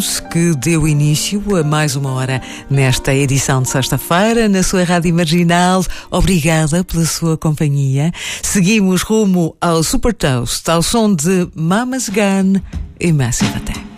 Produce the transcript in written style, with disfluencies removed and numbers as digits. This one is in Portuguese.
que deu início a mais uma hora nesta edição de sexta-feira na sua Rádio Marginal. Obrigada pela sua companhia. Seguimos rumo ao Super Toast, ao som de Mama's Gun e Massive Attack.